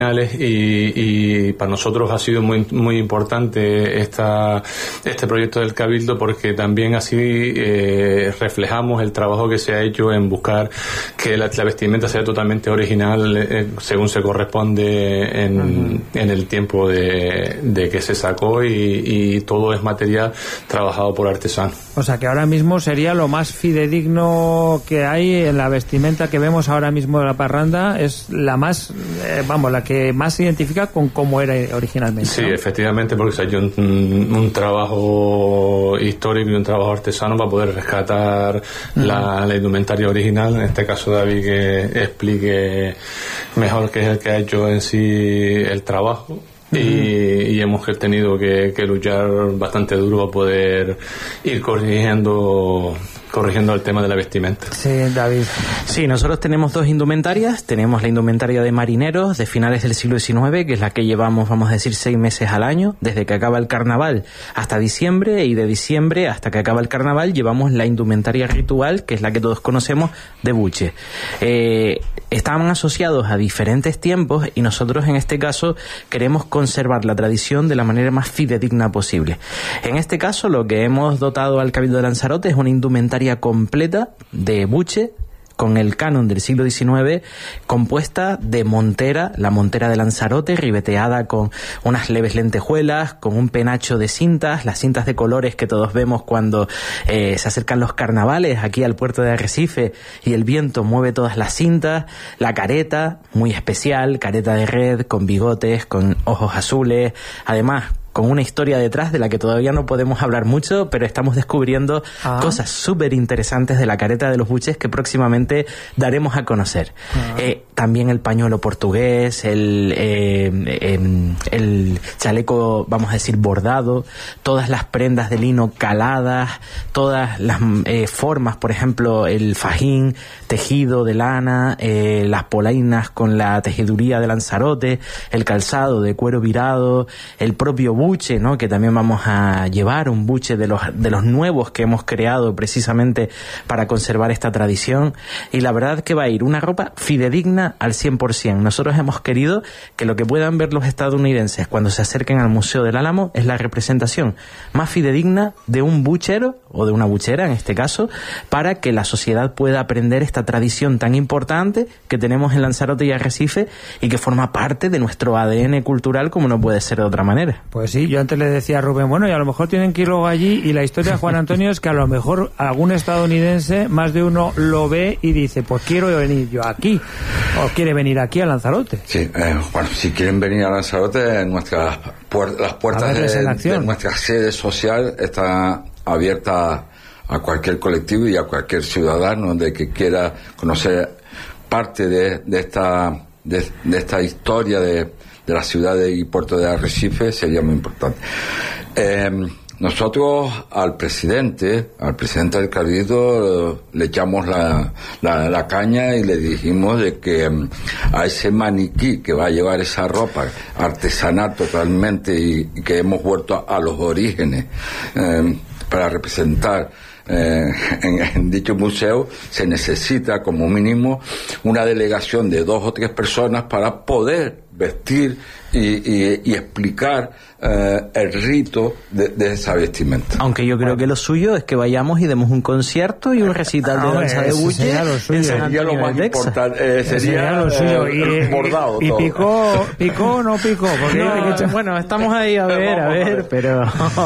y para nosotros ha sido muy importante este proyecto del Cabildo, porque también así reflejamos el trabajo que se ha hecho en buscar que la vestimenta sea totalmente original según se corresponde en el tiempo de que se sacó, y todo es material trabajado por artesanos. O sea que ahora mismo sería lo más fidedigno que hay en la vestimenta que vemos ahora mismo de la parranda, es la más, la que más se identifica con cómo era originalmente. Sí, ¿no? Efectivamente, porque se ha hecho un trabajo histórico y un trabajo artesano para poder rescatar la indumentaria original. En este caso, David, que explique mejor qué es el que ha hecho en sí el trabajo. Y hemos tenido que luchar bastante duro para poder ir corrigiendo el tema de la vestimenta. Sí, David. Sí, nosotros tenemos dos indumentarias. Tenemos la indumentaria de marineros de finales del siglo XIX, que es la que llevamos, vamos a decir, 6 meses al año, desde que acaba el carnaval hasta diciembre, y de diciembre hasta que acaba el carnaval llevamos la indumentaria ritual, que es la que todos conocemos, de buche. Estaban asociados a diferentes tiempos, y nosotros en este caso queremos conservar la tradición de la manera más fidedigna posible. En este caso, lo que hemos dotado al Cabildo de Lanzarote es una indumentaria completa de buche, con el canon del siglo XIX, compuesta de montera, la montera de Lanzarote, ribeteada con unas leves lentejuelas, con un penacho de cintas, las cintas de colores que todos vemos cuando se acercan los carnavales aquí al puerto de Arrecife y el viento mueve todas las cintas, la careta, muy especial, careta de red, con bigotes, con ojos azules, además con una historia detrás de la que todavía no podemos hablar mucho, pero estamos descubriendo cosas súper interesantes de la careta de los buches que próximamente daremos a conocer. También el pañuelo portugués, el chaleco, vamos a decir, bordado, todas las prendas de lino caladas, todas las formas, por ejemplo, el fajín tejido de lana, las polainas con la tejeduría de Lanzarote, el calzado de cuero virado, el propio buche, ¿no?, que también vamos a llevar un buche de los nuevos que hemos creado precisamente para conservar esta tradición, y la verdad que va a ir una ropa fidedigna al 100%. Nosotros hemos querido que lo que puedan ver los estadounidenses cuando se acerquen al Museo del Álamo es la representación más fidedigna de un buchero o de una buchera en este caso, para que la sociedad pueda aprender esta tradición tan importante que tenemos en Lanzarote y Arrecife y que forma parte de nuestro ADN cultural como no puede ser de otra manera. Pues sí, yo antes le decía a Rubén, bueno, y a lo mejor tienen que ir luego allí, y la historia de Juan Antonio es que a lo mejor algún estadounidense, más de uno, lo ve y dice, pues quiero venir yo aquí, o quiere venir aquí a Lanzarote. Sí, bueno, si quieren venir a Lanzarote, las puertas de nuestra sede social están abiertas a cualquier colectivo y a cualquier ciudadano de que quiera conocer parte de esta historia de la ciudad y puerto de Arrecife. Sería muy importante. Nosotros al presidente del Cabildo le echamos la caña y le dijimos de que a ese maniquí que va a llevar esa ropa artesanal totalmente y que hemos vuelto a los orígenes para representar en dicho museo, se necesita como mínimo una delegación de 2 o 3 personas para poder vestir y explicar el rito de esa vestimenta. Aunque yo creo que lo suyo es que vayamos y demos un concierto y un recital de danza de buche. Sería lo más importante. Sería lo suyo. Bordado y todo. ¿Picó o no picó? Porque bueno, estamos ahí a ver, pero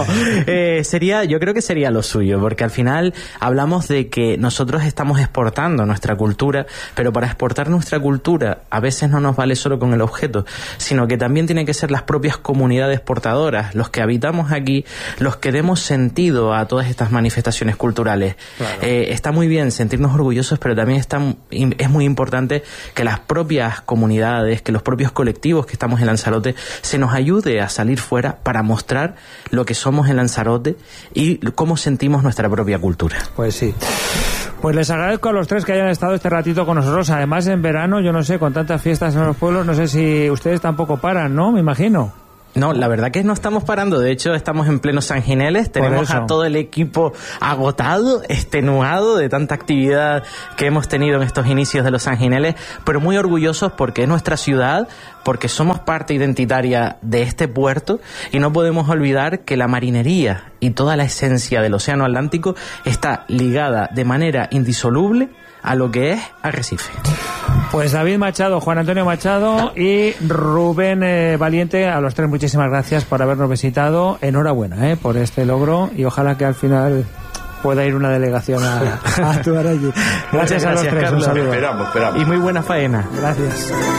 yo creo que sería lo suyo, porque al final hablamos de que nosotros estamos exportando nuestra cultura, pero para exportar nuestra cultura a veces no nos vale solo con el objeto, sino que también tienen que ser las propias comunidades portadoras, los que habitamos aquí, los que demos sentido a todas estas manifestaciones culturales. Claro. Está muy bien sentirnos orgullosos, pero también es muy importante que las propias comunidades, que los propios colectivos que estamos en Lanzarote, se nos ayude a salir fuera para mostrar lo que somos en Lanzarote y cómo sentimos nuestra propia cultura. Pues sí. Pues les agradezco a los 3 que hayan estado este ratito con nosotros. Además, en verano, yo no sé, con tantas fiestas en los pueblos, no sé si ustedes tampoco paran, ¿no? Me imagino. No, la verdad que no estamos parando. De hecho, estamos en pleno San Gineles. Tenemos a todo el equipo agotado, extenuado de tanta actividad que hemos tenido en estos inicios de los San Gineles, pero muy orgullosos porque es nuestra ciudad, porque somos parte identitaria de este puerto y no podemos olvidar que la marinería y toda la esencia del océano Atlántico está ligada de manera indisoluble a lo que es Arrecife. Pues David Machado, Juan Antonio Machado y Rubén Valiente, a los tres muchísimas gracias por habernos visitado. Enhorabuena por este logro y ojalá que al final pueda ir una delegación a actuar allí. Gracias a los tres, Carlos. un saludo. Esperamos. Y muy buena faena. Gracias.